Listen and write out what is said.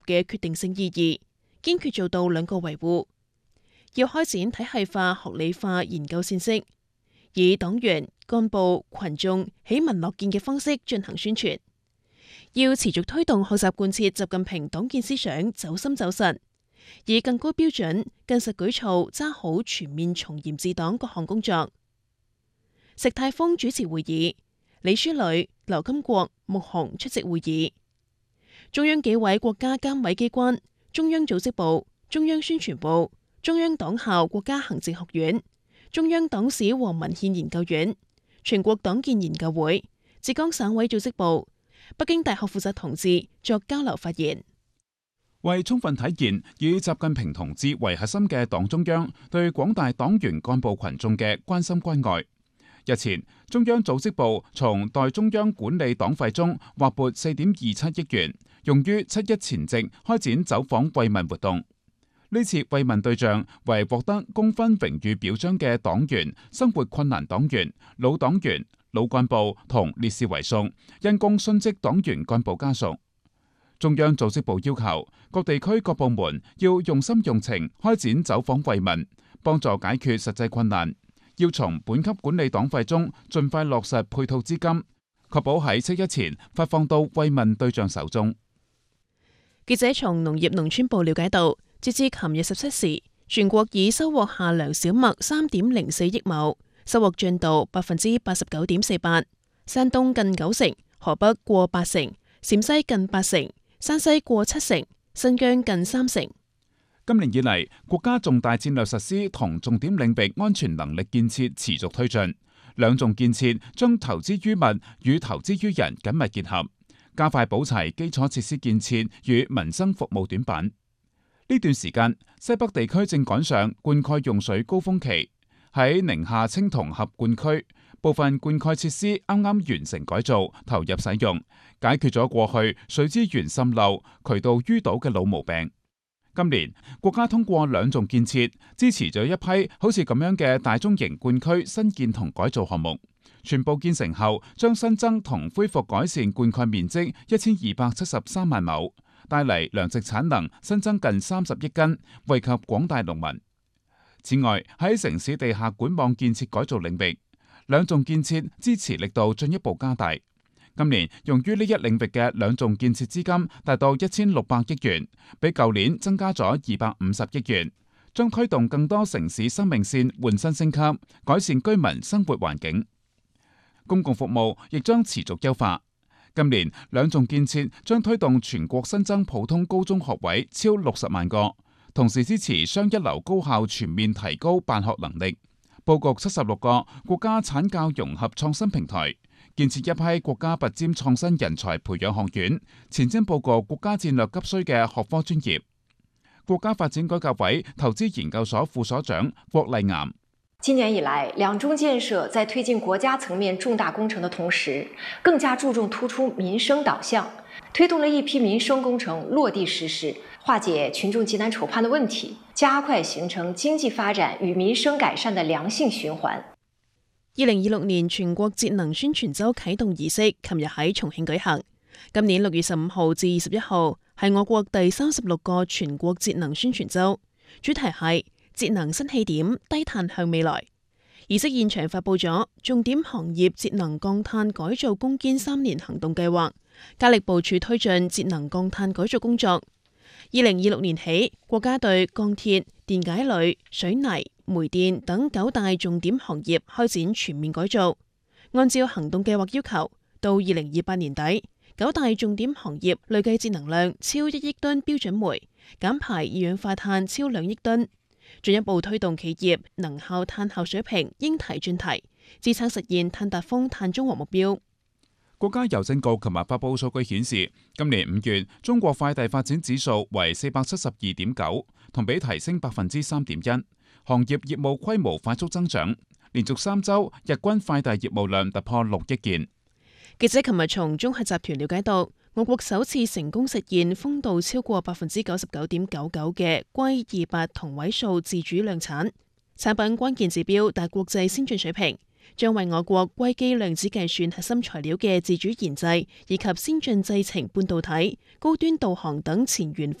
嘅決定性意義，堅決做到兩個維護。要開展體系化、學理化研究線式，以黨員、幹部、群眾喜聞樂見嘅方式進行宣傳。要持續推動學習貫徹習近平黨建思想走深走實，以更高標準、更實舉措揸好全面從嚴治黨各項工作。石泰峰主持會議，李書磊、劉金國、穆虹出席會議。中央紀委國家監委機關、中央組織部、中央宣傳部、中央黨校國家行政學院、中央黨史和文獻研究院、全國黨建研究會、浙江省委組織部、北京大學負責同志作交流發言。 為充分體現以習近平同志為核心嘅黨中央對廣大黨員幹部群眾嘅關心關愛，日前中央組織部從代中央管理黨費中劃撥4.27億元，用於7.1前夕開展走訪慰問活動。呢次慰問對象為獲得功勳榮譽表彰嘅黨員、生活困難黨員、老黨員、老幹部同烈士遺屬、因公殉職黨員幹部家屬。中央組織部要求各地區各部門要用心用情開展走訪慰問，幫助解決實際困難。要從本級管理黨費中盡快落實配套資金，確保喺7.1前發放到慰問對象手中。 記者從農業農村部了解到，截至琴日17時，全國已收穫夏糧小麥3.04億畝，收穫進度89.48%，山東近90%，河北過80%，陝西近80%，山西過70%，新疆近30%。 今年以嚟，國家重大戰略實施同重點領域安全能力建設持續推進，兩重建設將投資於物與投資於人緊密結合，加快補齊基礎設施建設與民生服務短板。呢段時間，西北地區正趕上灌溉用水高峰期，喺寧夏青銅峽灌區，部分灌溉設施啱啱完成改造，投入使用，解決咗過去水資源滲漏、渠道淤堵嘅老毛病。今年，國家通過兩重建設，支持咗一批好似咁樣嘅大中型灌區新建同改造項目，全部建成後，將新增同恢復改善灌溉面積1273萬畝，帶嚟糧食產能新增近30億斤，惠及廣大農民。此外，喺城市地下管網建設改造領域，兩重建設支持力度進一步加大。今年用於呢一領域嘅兩重建設資金達到1600億元，比舊年增加咗250億元，將推動更多城市生命線換新升級，改善居民生活環境。公共服務亦將持續優化。今年兩重建設將推動全國新增普通高中學位超60萬個，同時支持雙一流高校全面提高辦學能力，佈局76個國家產教融合創新平台，建設一批國家拔尖創新人才培養學院，前瞻佈局國家戰略急需嘅學科專業。國家發展改革委投資研究所副所長郭麗岩： 今年以來，兩中建設在推進國家層面重大工程的同時，更加注重突出民生導向，推動了一批民生工程落地實施，化解群眾急難愁盼的問題，加快形成經濟發展與民生改善的良性循環。 2026年全國節能宣傳週啟動儀式琴日喺重慶舉行。今年6月15號至21號係我國第36個全國節能宣傳週，主題係節能新起點，低碳向未來。儀式現場發佈咗重點行業節能降碳改造攻堅3年行動計劃，加力部署推進節能降碳改造工作。2026年起，國家對鋼鐵、電解鋁、水泥、煤電等9大重點行業開展全面改造。按照行動計劃要求，到2028年底，9大重點行業累計節能量超1億噸標準煤，減排二氧化碳超2億噸。進一步推動企業能效碳效水平應提盡提，支撐實現碳達峰、碳中和目標。 國家郵政局琴日發布數據顯示，今年5月中國快遞發展指數為472.9，同比提升3.1%，行業業務規模快速增長，連續3週日均快遞業務量突破6億件。 記者琴日從中核集團了解到，我國首次成功實現豐度超過99.99%嘅硅28同位素自主量產，產品關鍵指標達國際先進水平， 將為我國硅基量子計算核心材料嘅自主研製以及先進製程半導體、高端導航等前沿